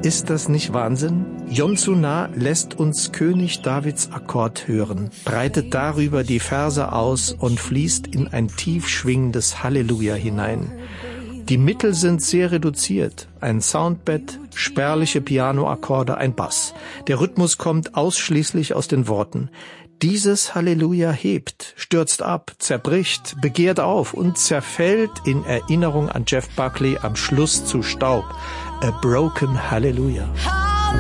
Ist das nicht Wahnsinn? Yonsu-Na lässt uns König Davids Akkord hören, breitet darüber die Verse aus und fließt in ein tief schwingendes Halleluja hinein. Die Mittel sind sehr reduziert. Ein Soundbett, spärliche Pianoakkorde, ein Bass. Der Rhythmus kommt ausschließlich aus den Worten. Dieses Halleluja hebt, stürzt ab, zerbricht, begehrt auf und zerfällt in Erinnerung an Jeff Buckley am Schluss zu Staub. A broken Hallelujah.